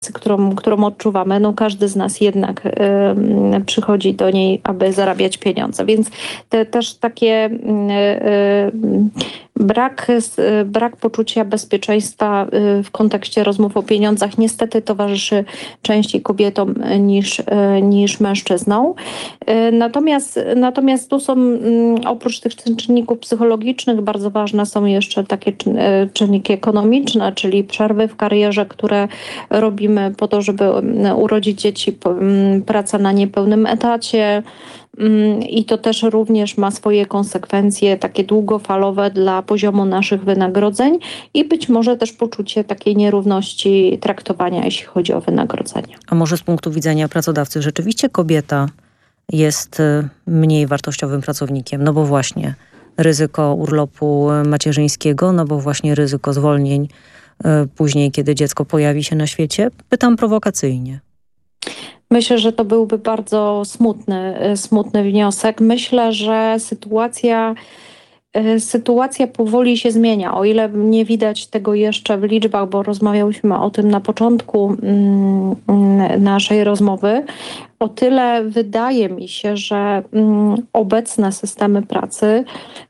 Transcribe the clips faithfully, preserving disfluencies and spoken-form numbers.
którą, którą odczuwamy, no każdy z nas jednak y, przychodzi do niej, aby zarabiać pieniądze. Więc te, też takie y, y, brak, y, brak poczucia bezpieczeństwa y, w kontekście rozmów o pieniądzach niestety towarzyszy częściej kobietom niż, y, niż mężczyznom. Y, natomiast, natomiast tu są y, oprócz tych czynników psychologicznych bardzo ważne są jeszcze takie czyn, y, czynniki ekonomiczne, czyli przerwy w karierze, które robimy po to, żeby urodzić dzieci, praca na niepełnym etacie i to też również ma swoje konsekwencje takie długofalowe dla poziomu naszych wynagrodzeń i być może też poczucie takiej nierówności traktowania, jeśli chodzi o wynagrodzenie. A może z punktu widzenia pracodawcy rzeczywiście kobieta jest mniej wartościowym pracownikiem? No bo właśnie ryzyko urlopu macierzyńskiego, no bo właśnie ryzyko zwolnień później, kiedy dziecko pojawi się na świecie? Pytam prowokacyjnie. Myślę, że to byłby bardzo smutny, smutny wniosek. Myślę, że sytuacja, sytuacja powoli się zmienia. O ile nie widać tego jeszcze w liczbach, bo rozmawiałyśmy o tym na początku naszej rozmowy, o tyle wydaje mi się, że obecne systemy pracy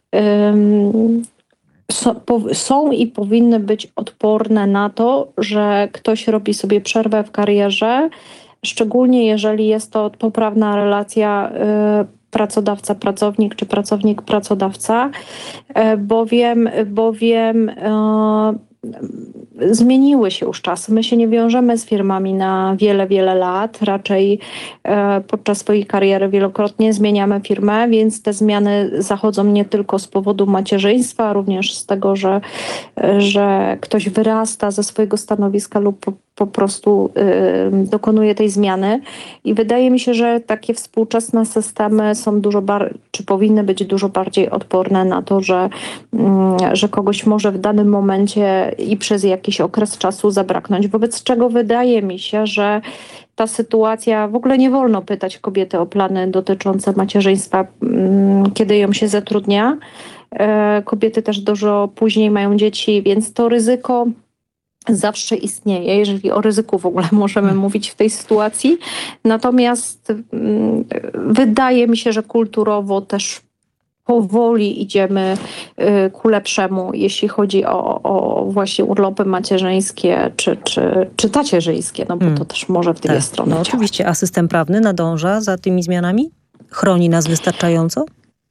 są i powinny być odporne na to, że ktoś robi sobie przerwę w karierze, szczególnie jeżeli jest to poprawna relacja pracodawca-pracownik czy pracownik-pracodawca, bowiem, bowiem zmieniły się już czasy. My się nie wiążemy z firmami na wiele, wiele lat. Raczej e, podczas swojej kariery wielokrotnie zmieniamy firmę, więc te zmiany zachodzą nie tylko z powodu macierzyństwa, również z tego, że, że ktoś wyrasta ze swojego stanowiska lub po, po prostu y, dokonuje tej zmiany. I wydaje mi się, że takie współczesne systemy są dużo bar- czy powinny być dużo bardziej odporne na to, że, y, że kogoś może w danym momencie i przez jakiś okres czasu zabraknąć. Wobec czego wydaje mi się, że ta sytuacja, w ogóle nie wolno pytać kobiety o plany dotyczące macierzyństwa, kiedy ją się zatrudnia. Kobiety też dużo później mają dzieci, więc to ryzyko zawsze istnieje, jeżeli o ryzyku w ogóle możemy hmm. mówić w tej sytuacji. Natomiast wydaje mi się, że kulturowo też powoli idziemy ku lepszemu, jeśli chodzi o, o właśnie urlopy macierzyńskie czy, czy, czy tacierzyńskie, no bo hmm. to też może w dwie tak, strony no działać. Oczywiście, a system prawny nadąża za tymi zmianami? Chroni nas wystarczająco?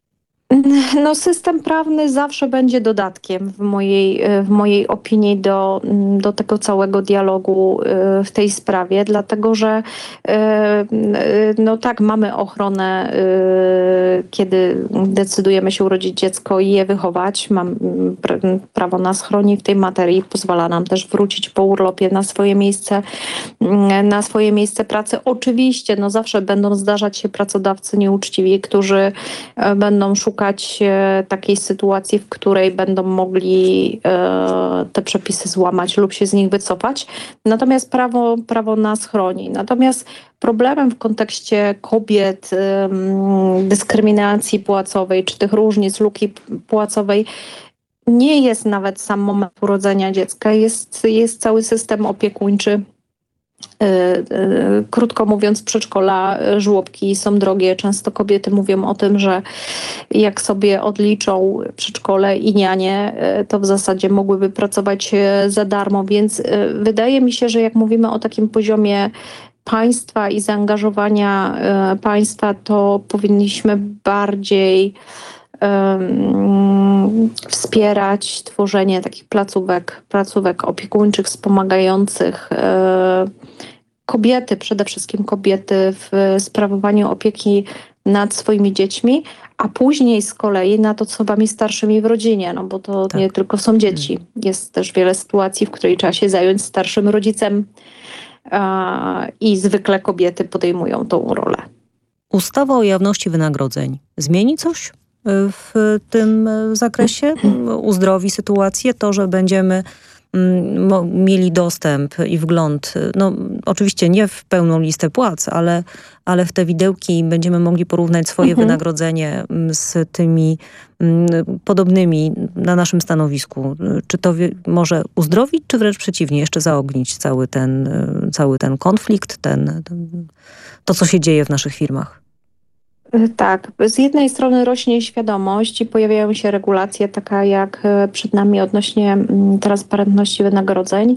No system prawny zawsze będzie dodatkiem w mojej, w mojej opinii do, do tego całego dialogu w tej sprawie, dlatego że no tak, mamy ochronę, kiedy decydujemy się urodzić dziecko i je wychować. Mam, prawo nas chroni w tej materii, pozwala nam też wrócić po urlopie na swoje miejsce, na swoje miejsce pracy. Oczywiście no zawsze będą zdarzać się pracodawcy nieuczciwi, którzy będą szukać takiej sytuacji, w której będą mogli e, te przepisy złamać lub się z nich wycofać. Natomiast prawo, prawo nas chroni. Natomiast problemem w kontekście kobiet, e, dyskryminacji płacowej, czy tych różnic, luki płacowej nie jest nawet sam moment urodzenia dziecka, jest, jest cały system opiekuńczy. Krótko mówiąc, przedszkola, żłobki są drogie. Często kobiety mówią o tym, że jak sobie odliczą przedszkole i nianie, to w zasadzie mogłyby pracować za darmo. Więc wydaje mi się, że jak mówimy o takim poziomie państwa i zaangażowania państwa, to powinniśmy bardziej Um, wspierać tworzenie takich placówek, placówek opiekuńczych, wspomagających e, kobiety, przede wszystkim kobiety w sprawowaniu opieki nad swoimi dziećmi, a później z kolei nad osobami starszymi w rodzinie, no bo to tak. nie tylko są dzieci. Jest też wiele sytuacji, w której trzeba się zająć starszym rodzicem e, i zwykle kobiety podejmują tą rolę. Ustawa o jawności wynagrodzeń zmieni coś w tym zakresie? Uzdrowi sytuację? To, że będziemy mieli dostęp i wgląd, no oczywiście nie w pełną listę płac, ale, ale w te widełki będziemy mogli porównać swoje mhm. wynagrodzenie z tymi podobnymi na naszym stanowisku. Czy to może uzdrowić, czy wręcz przeciwnie, jeszcze zaognić cały ten, cały ten konflikt, ten, to, co się dzieje w naszych firmach? Tak, z jednej strony rośnie świadomość i pojawiają się regulacje, taka jak przed nami odnośnie transparentności wynagrodzeń,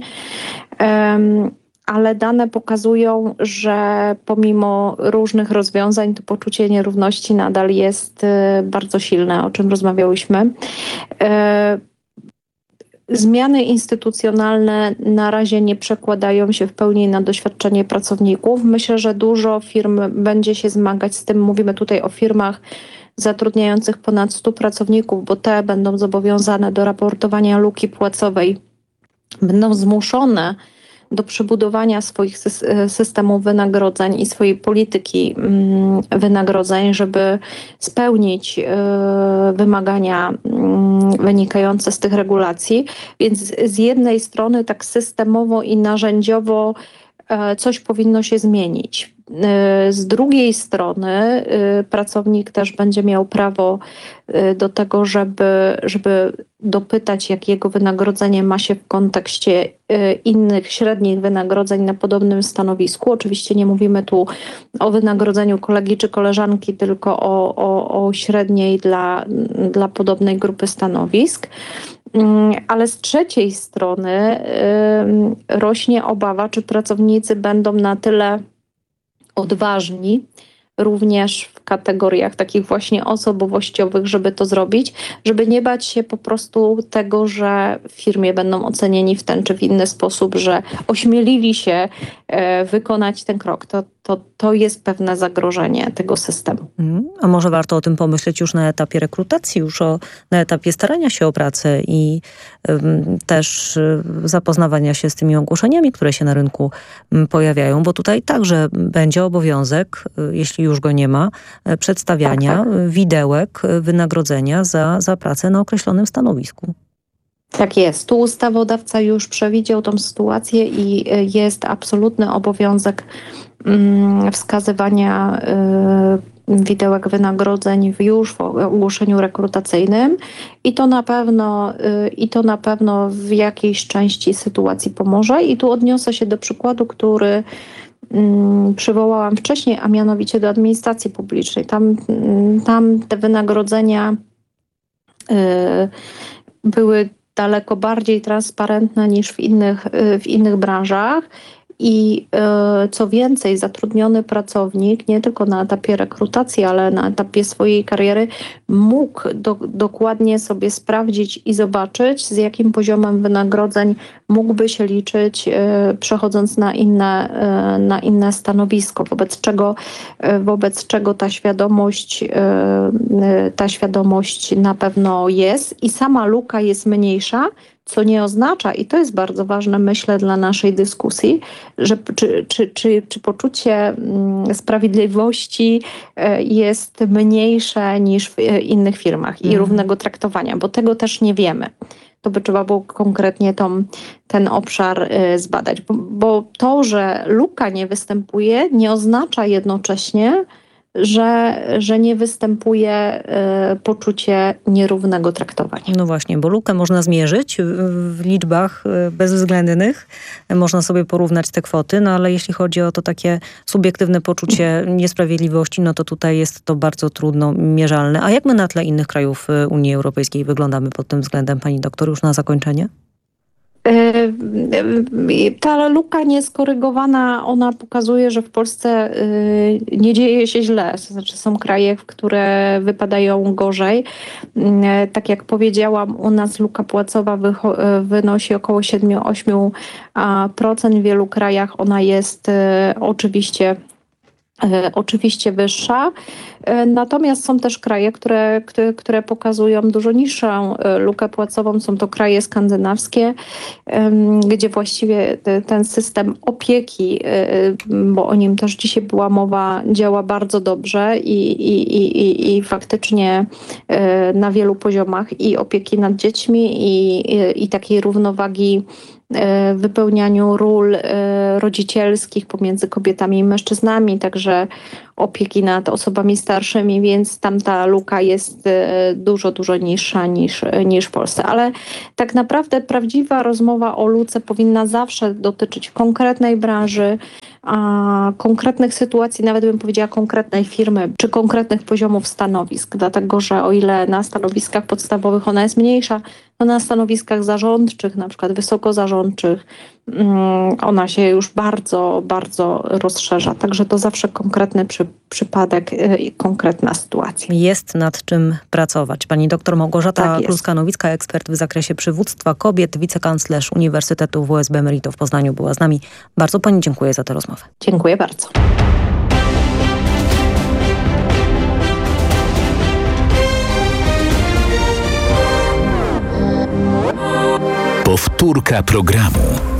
ale dane pokazują, że pomimo różnych rozwiązań to poczucie nierówności nadal jest bardzo silne, o czym rozmawiałyśmy. Zmiany instytucjonalne na razie nie przekładają się w pełni na doświadczenie pracowników. Myślę, że dużo firm będzie się zmagać z tym. Mówimy tutaj o firmach zatrudniających ponad stu pracowników, bo te będą zobowiązane do raportowania luki płacowej. Będą zmuszone do przebudowania swoich systemów wynagrodzeń i swojej polityki wynagrodzeń, żeby spełnić wymagania wynikające z tych regulacji. Więc z jednej strony tak systemowo i narzędziowo coś powinno się zmienić. Z drugiej strony pracownik też będzie miał prawo do tego, żeby, żeby dopytać, jak jego wynagrodzenie ma się w kontekście innych średnich wynagrodzeń na podobnym stanowisku. Oczywiście nie mówimy tu o wynagrodzeniu kolegi czy koleżanki, tylko o, o, o średniej dla, dla podobnej grupy stanowisk. Ale z trzeciej strony rośnie obawa, czy pracownicy będą na tyle odważni, również w kategoriach takich właśnie osobowościowych, żeby to zrobić, żeby nie bać się po prostu tego, że w firmie będą ocenieni w ten czy w inny sposób, że ośmielili się e, wykonać ten krok. To, to, to jest pewne zagrożenie tego systemu. Mm, a może warto o tym pomyśleć już na etapie rekrutacji, już o, na etapie starania się o pracę i ym, też y, zapoznawania się z tymi ogłoszeniami, które się na rynku y, pojawiają, bo tutaj także będzie obowiązek, y, jeśli już go nie ma, y, przedstawiania tak, tak. widełek y, wynagrodzenia za, za pracę na określonym stanowisku. Tak jest. Tu ustawodawca już przewidział tą sytuację i jest absolutny obowiązek wskazywania widełek wynagrodzeń już w ogłoszeniu rekrutacyjnym i to na pewno, i to na pewno w jakiejś części sytuacji pomoże. I tu odniosę się do przykładu, który przywołałam wcześniej, a mianowicie do administracji publicznej. Tam, tam te wynagrodzenia były daleko bardziej transparentne niż w innych, w innych branżach. I y, co więcej, zatrudniony pracownik nie tylko na etapie rekrutacji, ale na etapie swojej kariery mógł do, dokładnie sobie sprawdzić i zobaczyć, z jakim poziomem wynagrodzeń mógłby się liczyć, y, przechodząc na inne, y, na inne stanowisko, wobec czego, y, wobec czego ta świadomość, y, y, ta świadomość na pewno jest i sama luka jest mniejsza, co nie oznacza, i to jest bardzo ważne, myślę, dla naszej dyskusji, że czy, czy, czy, czy poczucie sprawiedliwości jest mniejsze niż w innych firmach i mm. równego traktowania, bo tego też nie wiemy. To by trzeba było konkretnie tą, ten obszar zbadać, bo, bo to, że luka nie występuje, nie oznacza jednocześnie, że, że nie występuje y, poczucie nierównego traktowania. No właśnie, bo lukę można zmierzyć w, w liczbach bezwzględnych. Można sobie porównać te kwoty, no ale jeśli chodzi o to takie subiektywne poczucie niesprawiedliwości, no to tutaj jest to bardzo trudno mierzalne. A jak my na tle innych krajów Unii Europejskiej wyglądamy pod tym względem, pani doktor, już na zakończenie? Ta luka nieskorygowana, ona pokazuje, że w Polsce nie dzieje się źle. To znaczy są kraje, które wypadają gorzej. Tak jak powiedziałam, u nas luka płacowa wynosi około siedem do ośmiu procent. W wielu krajach ona jest oczywiście oczywiście wyższa. Natomiast są też kraje, które, które, które pokazują dużo niższą lukę płacową. Są to kraje skandynawskie, gdzie właściwie ten system opieki, bo o nim też dzisiaj była mowa, działa bardzo dobrze i, i, i, i faktycznie na wielu poziomach i opieki nad dziećmi i, i, i takiej równowagi w wypełnianiu ról rodzicielskich pomiędzy kobietami i mężczyznami, także opieki nad osobami starszymi, więc tam ta luka jest dużo, dużo niższa niż, niż w Polsce. Ale tak naprawdę prawdziwa rozmowa o luce powinna zawsze dotyczyć konkretnej branży, a konkretnych sytuacji, nawet bym powiedziała konkretnej firmy, czy konkretnych poziomów stanowisk, dlatego że o ile na stanowiskach podstawowych ona jest mniejsza, to na stanowiskach zarządczych, na przykład wysoko-zarządczych, ona się już bardzo, bardzo rozszerza. Także to zawsze konkretny przy, przypadek i konkretna sytuacja. Jest nad czym pracować. Pani doktor Małgorzata Tak Kluska-Nowicka, ekspert w zakresie przywództwa kobiet, wicekanclerz Uniwersytetu W S B Emerito w Poznaniu była z nami. Bardzo pani dziękuję za tę rozmowę. Dziękuję bardzo. Powtórka programu.